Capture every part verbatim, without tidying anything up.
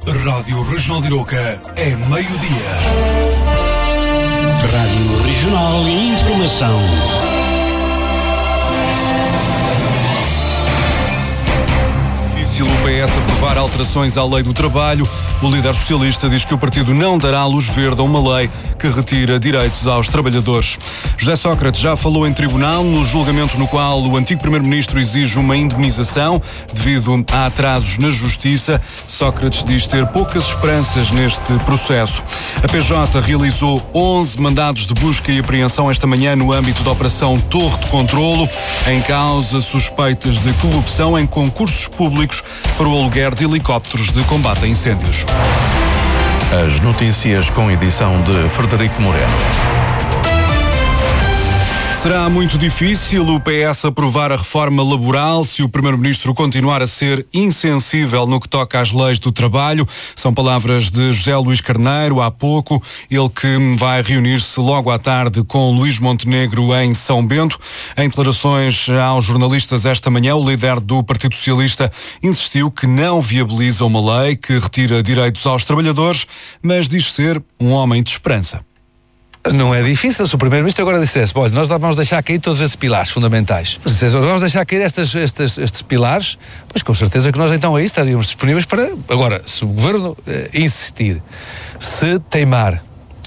Rádio Regional de Iroca é meio-dia. Rádio Regional e Informação. Se o P S aprovar alterações à lei do trabalho, o líder socialista diz que o partido não dará luz verde a uma lei que retira direitos aos trabalhadores. José Sócrates já falou em tribunal no julgamento no qual o antigo primeiro-ministro exige uma indemnização devido a atrasos na justiça. Sócrates diz ter poucas esperanças neste processo. A P J realizou onze mandados de busca e apreensão esta manhã no âmbito da Operação Torre de Controlo, em causa suspeitas de corrupção em concursos públicos para o aluguer de helicópteros de combate a incêndios. As notícias com edição de Frederico Moreno. Será muito difícil o P S aprovar a reforma laboral se o Primeiro-Ministro continuar a ser insensível no que toca às leis do trabalho. São palavras de José Luís Carneiro há pouco, ele que vai reunir-se logo à tarde com Luís Montenegro em São Bento. Em declarações aos jornalistas esta manhã, o líder do Partido Socialista insistiu que não viabiliza uma lei que retira direitos aos trabalhadores, mas diz ser um homem de esperança. Não é difícil se o Primeiro-Ministro agora dissesse: olha, nós vamos deixar cair todos estes pilares fundamentais. Se dissesse, vamos deixar cair estas, estes, estes pilares, pois com certeza que nós então aí estaríamos disponíveis para... Agora, se o Governo eh, insistir, se teimar,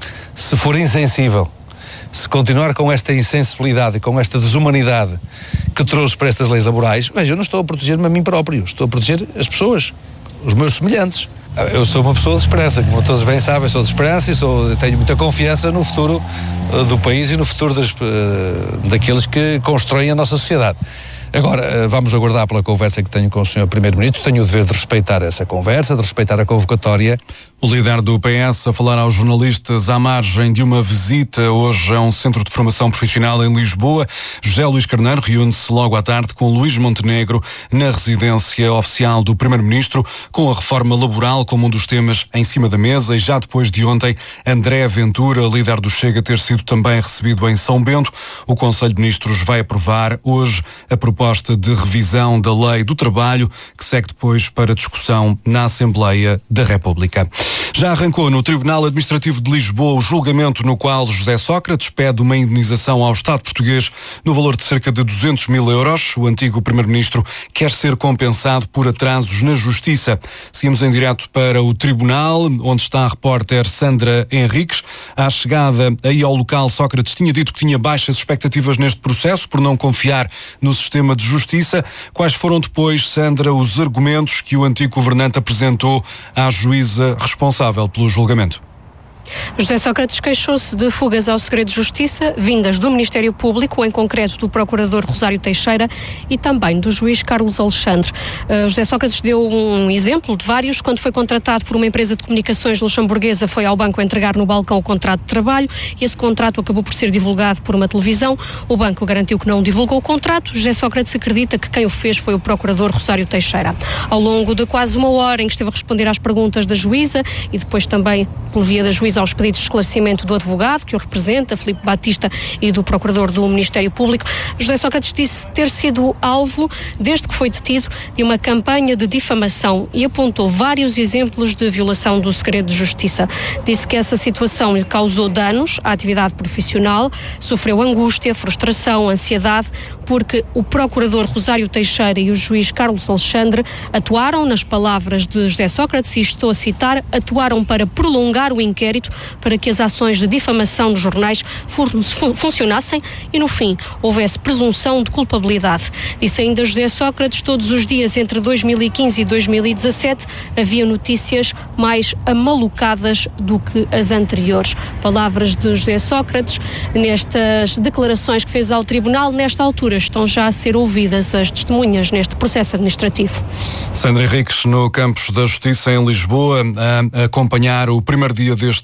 se for insensível, se continuar com esta insensibilidade e com esta desumanidade que trouxe para estas leis laborais, veja, eu não estou a proteger-me a mim próprio, estou a proteger as pessoas, os meus semelhantes. Eu sou uma pessoa de esperança, como todos bem sabem, sou de esperança e sou, tenho muita confiança no futuro uh, do país e no futuro das, uh, daqueles que constroem a nossa sociedade. Agora, uh, vamos aguardar pela conversa que tenho com o senhor Primeiro-Ministro. Tenho o dever de respeitar essa conversa, de respeitar a convocatória. O líder do P S a falar aos jornalistas à margem de uma visita hoje a um centro de formação profissional em Lisboa. José Luís Carneiro reúne-se logo à tarde com Luís Montenegro na residência oficial do Primeiro-Ministro, com a reforma laboral como um dos temas em cima da mesa, e já depois de ontem, André Ventura, líder do Chega, ter sido também recebido em São Bento. O Conselho de Ministros vai aprovar hoje a proposta de revisão da Lei do Trabalho, que segue depois para discussão na Assembleia da República. Já arrancou no Tribunal Administrativo de Lisboa o julgamento no qual José Sócrates pede uma indemnização ao Estado português no valor de cerca de duzentos mil euros. O antigo Primeiro-Ministro quer ser compensado por atrasos na Justiça. Seguimos em direto para o Tribunal, onde está a repórter Sandra Henriques. À chegada aí ao local, Sócrates tinha dito que tinha baixas expectativas neste processo por não confiar no sistema de justiça. Quais foram depois, Sandra, os argumentos que o antigo governante apresentou à juíza responsável pelo julgamento? José Sócrates queixou-se de fugas ao segredo de justiça, vindas do Ministério Público, em concreto do Procurador Rosário Teixeira e também do juiz Carlos Alexandre. Uh, José Sócrates deu um exemplo de vários. Quando foi contratado por uma empresa de comunicações luxemburguesa, foi ao banco entregar no balcão o contrato de trabalho e esse contrato acabou por ser divulgado por uma televisão. O banco garantiu que não divulgou o contrato. José Sócrates acredita que quem o fez foi o Procurador Rosário Teixeira. Ao longo de quase uma hora em que esteve a responder às perguntas da juíza e depois também, pela via da juíza, aos pedidos de esclarecimento do advogado que o representa, Filipe Batista, e do Procurador do Ministério Público, José Sócrates disse ter sido alvo, desde que foi detido, de uma campanha de difamação e apontou vários exemplos de violação do segredo de justiça. Disse que essa situação lhe causou danos à atividade profissional, sofreu angústia, frustração, ansiedade, porque o Procurador Rosário Teixeira e o juiz Carlos Alexandre atuaram, nas palavras de José Sócrates, e estou a citar, atuaram para prolongar o inquérito, para que as ações de difamação nos jornais fun- funcionassem e, no fim, houvesse presunção de culpabilidade. Disse ainda José Sócrates, todos os dias entre dois mil e quinze e dois mil e dezassete havia notícias mais amalucadas do que as anteriores. Palavras de José Sócrates nestas declarações que fez ao Tribunal. Nesta altura estão já a ser ouvidas as testemunhas neste processo administrativo. Sandra Henriques, no Campos da Justiça em Lisboa, a acompanhar o primeiro dia deste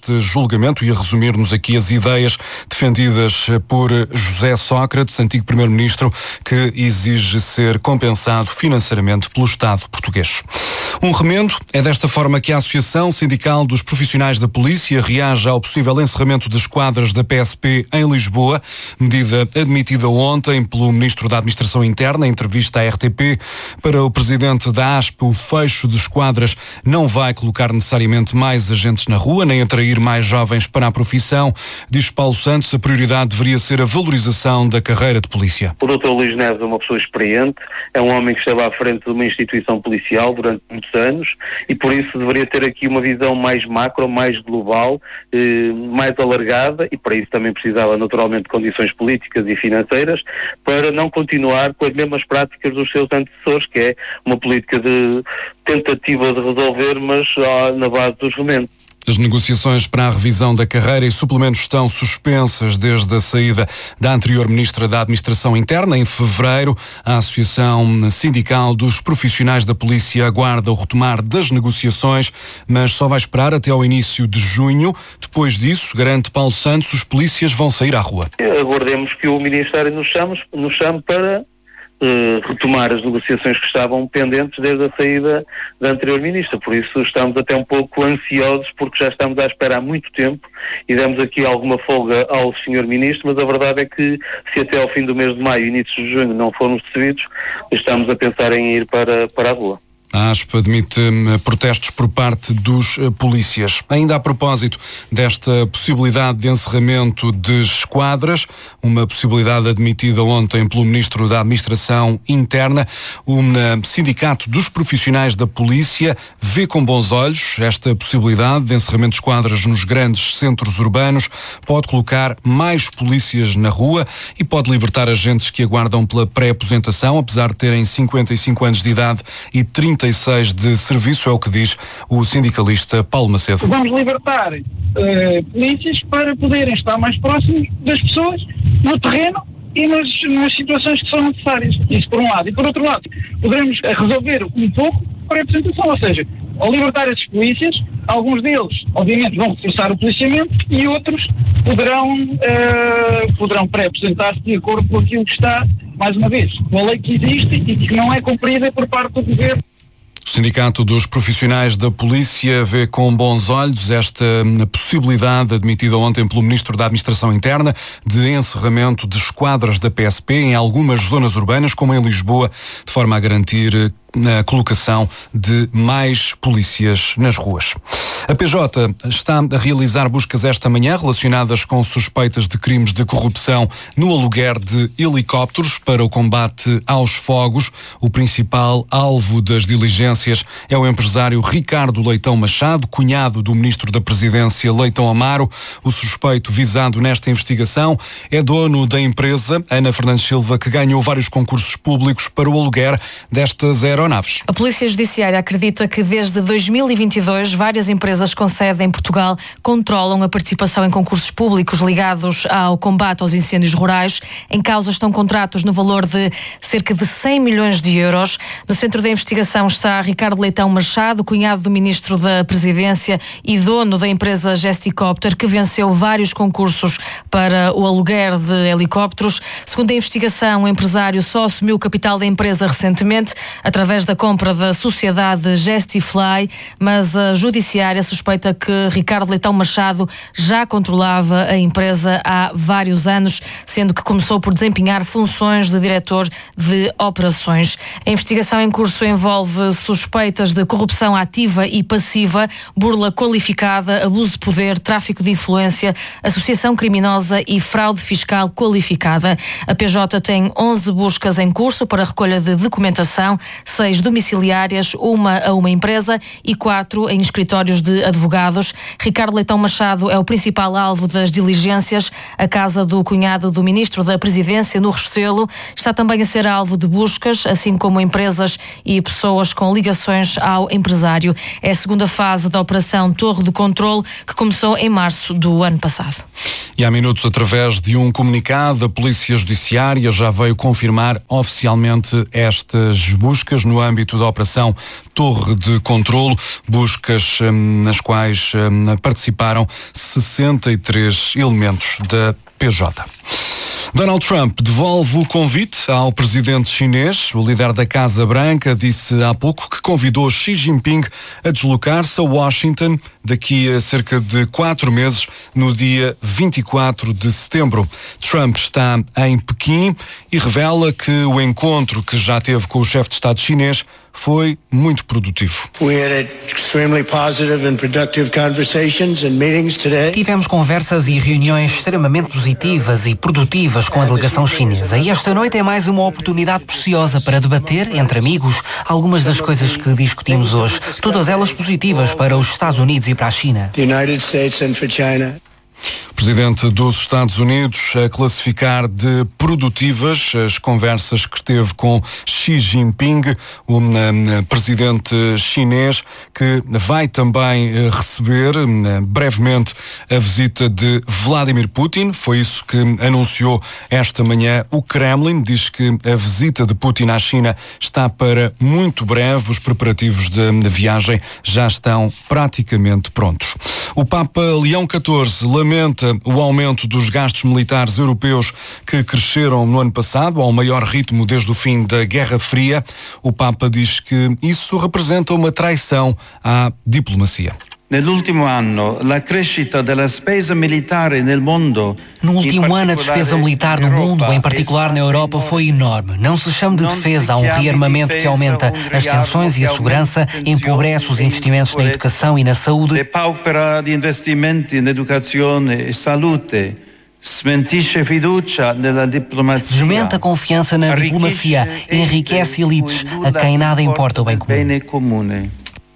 deste julgamento e a resumir-nos aqui as ideias defendidas por José Sócrates, antigo primeiro-ministro, que exige ser compensado financeiramente pelo Estado português. Um remendo, é desta forma que a Associação Sindical dos Profissionais da Polícia reage ao possível encerramento das quadras da P S P em Lisboa, medida admitida ontem pelo Ministro da Administração Interna, em entrevista à R T P. Para o Presidente da A S P, o fecho de esquadras não vai colocar necessariamente mais agentes na rua, nem atrair mais jovens para a profissão. Diz Paulo Santos, a prioridade deveria ser a valorização da carreira de polícia. O doutor Luís Neves é uma pessoa experiente, é um homem que esteve à frente de uma instituição policial durante muitos anos e por isso deveria ter aqui uma visão mais macro, mais global, eh, mais alargada, e para isso também precisava naturalmente de condições políticas e financeiras para não continuar com as mesmas práticas dos seus antecessores, que é uma política de tentativa de resolver, mas ah, na base dos remendos. As negociações para a revisão da carreira e suplementos estão suspensas desde a saída da anterior Ministra da Administração Interna, em fevereiro. A Associação Sindical dos Profissionais da Polícia aguarda o retomar das negociações, mas só vai esperar até ao início de junho. Depois disso, garante Paulo Santos, os polícias vão sair à rua. Aguardemos que o Ministério nos chame, nos chame para Uh, retomar as negociações que estavam pendentes desde a saída da anterior Ministra. Por isso estamos até um pouco ansiosos, porque já estamos à espera há muito tempo e demos aqui alguma folga ao senhor Ministro, mas a verdade é que se até ao fim do mês de maio, início de junho, não formos recebidos, estamos a pensar em ir para, para a rua. A A S P admite protestos por parte dos polícias. Ainda a propósito desta possibilidade de encerramento de esquadras, uma possibilidade admitida ontem pelo Ministro da Administração Interna, o Sindicato dos Profissionais da Polícia vê com bons olhos esta possibilidade de encerramento de esquadras nos grandes centros urbanos, pode colocar mais polícias na rua e pode libertar agentes que aguardam pela pré-aposentação, apesar de terem cinquenta e cinco anos de idade e trinta e seis de serviço, é o que diz o sindicalista Paulo Macedo. Vamos libertar uh, polícias para poderem estar mais próximos das pessoas no terreno e nas, nas situações que são necessárias. Isso por um lado. E por outro lado, poderemos resolver um pouco a pré-apresentação, ou seja, ao libertar esses polícias, alguns deles, obviamente, vão reforçar o policiamento e outros poderão, uh, poderão pré-apresentar-se de acordo com aquilo que está, mais uma vez, com a lei que existe e que não é cumprida por parte do governo. O Sindicato dos Profissionais da Polícia vê com bons olhos esta possibilidade admitida ontem pelo Ministro da Administração Interna de encerramento de esquadras da P S P em algumas zonas urbanas, como em Lisboa, de forma a garantir na colocação de mais polícias nas ruas. A P J está a realizar buscas esta manhã relacionadas com suspeitas de crimes de corrupção no aluguer de helicópteros para o combate aos fogos. O principal alvo das diligências é o empresário Ricardo Leitão Machado, cunhado do Ministro da Presidência Leitão Amaro. O suspeito visado nesta investigação é dono da empresa, Ana Fernandes Silva, que ganhou vários concursos públicos para o aluguer destas aeronaves. A Polícia Judiciária acredita que desde dois mil e vinte e dois várias empresas com sede em Portugal controlam a participação em concursos públicos ligados ao combate aos incêndios rurais. Em causa estão contratos no valor de cerca de cem milhões de euros. No centro da investigação está Ricardo Leitão Machado, cunhado do Ministro da Presidência e dono da empresa Gesticopter, que venceu vários concursos para o aluguer de helicópteros. Segundo a investigação, o empresário só assumiu o capital da empresa recentemente, através da compra da sociedade Gestifly, mas a Judiciária suspeita que Ricardo Leitão Machado já controlava a empresa há vários anos, sendo que começou por desempenhar funções de diretor de operações. A investigação em curso envolve suspeitas de corrupção ativa e passiva, burla qualificada, abuso de poder, tráfico de influência, associação criminosa e fraude fiscal qualificada. A P J tem onze buscas em curso para recolha de documentação, seis domiciliárias, uma a uma empresa e quatro em escritórios de advogados. Ricardo Leitão Machado é o principal alvo das diligências. A casa do cunhado do Ministro da Presidência, no Restelo, está também a ser alvo de buscas, assim como empresas e pessoas com ligações investigações ao empresário. É a segunda fase da Operação Torre de Controle, que começou em março do ano passado. E há minutos, através de um comunicado, a Polícia Judiciária já veio confirmar oficialmente estas buscas no âmbito da Operação Torre de Controlo, buscas hum, nas quais hum, participaram sessenta e três elementos da P J. Donald Trump devolve o convite ao presidente chinês. O líder da Casa Branca disse há pouco que convidou Xi Jinping a deslocar-se a Washington daqui a cerca de quatro meses, no dia vinte e quatro de setembro. Trump está em Pequim e revela que o encontro que já teve com o chefe de Estado chinês foi muito produtivo. Tivemos conversas e reuniões extremamente positivas e produtivas com a delegação chinesa, e esta noite é mais uma oportunidade preciosa para debater, entre amigos, algumas das coisas que discutimos hoje, todas elas positivas para os Estados Unidos e para a China. O presidente dos Estados Unidos a classificar de produtivas as conversas que teve com Xi Jinping, o um, presidente chinês, que vai também receber um, brevemente a visita de Vladimir Putin. Foi isso que anunciou esta manhã o Kremlin. Diz que a visita de Putin à China está para muito breve. Os preparativos de, de viagem já estão praticamente prontos. O Papa Leão catorze lamenta o aumento dos gastos militares europeus que cresceram no ano passado ao maior ritmo desde o fim da Guerra Fria. O Papa diz que isso representa uma traição à diplomacia. No último ano, a crescita da spesa militare nel mondo. No último ano, a despesa militar no mundo, em particular na Europa, foi enorme. Não se chama de defesa, há um rearmamento que aumenta as tensões e a segurança, empobrece os investimentos na educação e na saúde. Depaupera di investimenti in educazione e salute. Smentisce fiducia nella diplomazia. Desmente a confiança na diplomacia, enriquece elites, a quem nada importa o bem comum.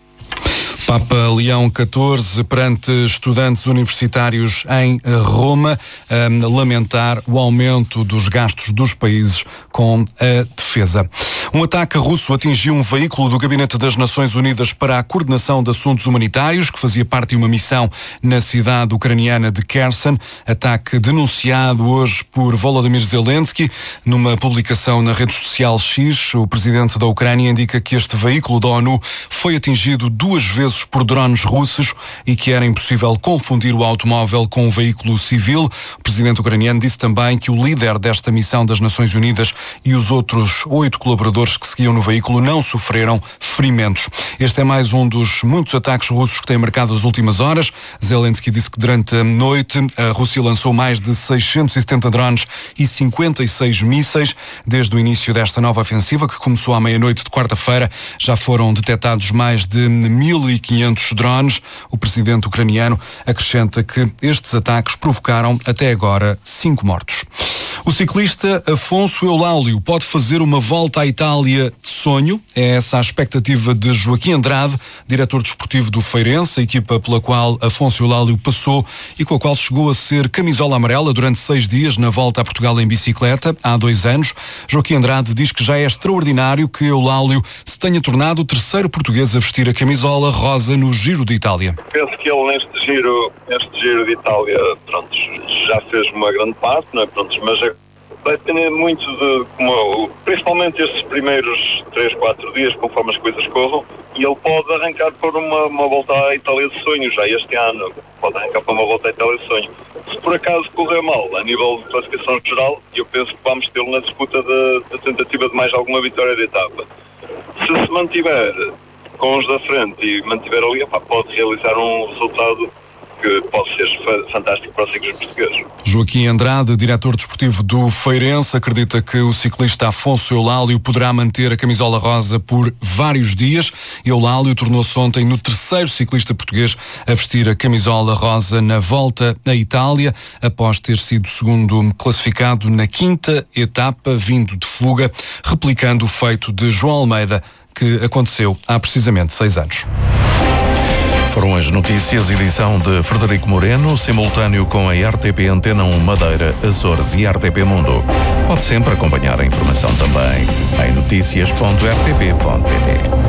Papa Leão catorze, perante estudantes universitários em Roma, a lamentar o aumento dos gastos dos países com a defesa. Um ataque russo atingiu um veículo do Gabinete das Nações Unidas para a Coordenação de Assuntos Humanitários, que fazia parte de uma missão na cidade ucraniana de Kherson. Ataque denunciado hoje por Volodymyr Zelensky. Numa publicação na rede social X, o presidente da Ucrânia indica que este veículo da ONU foi atingido duas vezes por drones russos e que era impossível confundir o automóvel com um veículo civil. O presidente ucraniano disse também que o líder desta missão das Nações Unidas e os outros oito colaboradores que seguiam no veículo não sofreram ferimentos. Este é mais um dos muitos ataques russos que têm marcado as últimas horas. Zelensky disse que durante a noite a Rússia lançou mais de seiscentos e setenta drones e cinquenta e seis mísseis. Desde o início desta nova ofensiva, que começou à meia-noite de quarta-feira, já foram detectados mais de mil e quinhentos drones. O presidente ucraniano acrescenta que estes ataques provocaram até agora cinco mortos. O ciclista Afonso Eulálio pode fazer uma volta à Itália de sonho. É essa a expectativa de Joaquim Andrade, diretor desportivo do Feirense, a equipa pela qual Afonso Eulálio passou e com a qual chegou a ser camisola amarela durante seis dias na volta a Portugal em bicicleta, há dois anos. Joaquim Andrade diz que já é extraordinário que Eulálio se tenha tornado o terceiro português a vestir a camisola rosa no Giro de Itália. Penso que ele neste Giro, neste Giro de Itália, pronto, já fez uma grande parte, não é? Pronto, mas é, vai depender muito de como, principalmente estes primeiros três, quatro dias, conforme as coisas corram, e ele pode arrancar por uma, uma volta à Itália de sonho já este ano, pode arrancar para uma volta à Itália de sonho. Se por acaso correr mal, a nível de classificação geral, eu penso que vamos tê-lo na disputa da tentativa de mais alguma vitória de etapa. Se se mantiver com os da frente e mantiver ali, opa, pode realizar um resultado que pode ser fantástico para os ciclistas portugueses. Joaquim Andrade, diretor desportivo do Feirense, acredita que o ciclista Afonso Eulálio poderá manter a camisola rosa por vários dias. Eulálio tornou-se ontem no terceiro ciclista português a vestir a camisola rosa na volta à Itália, após ter sido segundo classificado na quinta etapa, vindo de fuga, replicando o feito de João Almeida, que aconteceu há precisamente seis anos. Foram as notícias, edição de Frederico Moreno, simultâneo com a R T P Antena um Madeira, Açores e R T P Mundo. Pode sempre acompanhar a informação também em notícias ponto r t p ponto p t.